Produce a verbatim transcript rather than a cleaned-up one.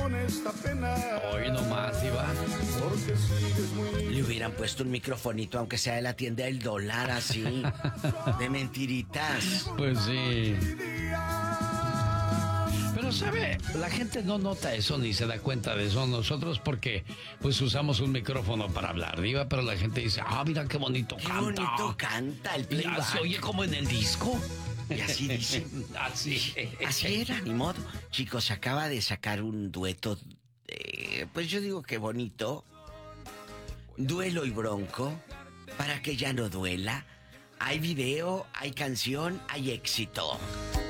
con esta pena. Hoy nomás, Diva. Porque sigues muy... Le hubieran puesto un microfonito, aunque sea de la tienda del dólar, así. De mentiritas. Pues sí. Pero sabe, la gente no nota eso ni se da cuenta de eso nosotros porque pues usamos un micrófono para hablar, Diva, pero la gente dice, ah, mira qué bonito Qué canta. bonito canta el playback. Ya se oye como en el disco. Y así dice. Así. Así era, ni modo. Chicos, se acaba de sacar un dueto, eh, pues yo digo que bonito. Duelo y Bronco, para que ya no duela. Hay video, hay canción, hay éxito.